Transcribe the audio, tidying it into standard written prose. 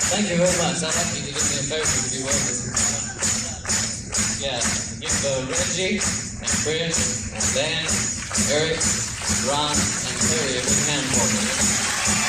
Thank you very much. I'd like you to do me a favor if you would. Yeah, give Reggie and Chris and Dan, Eric, Ron, and Terry a big hand for me.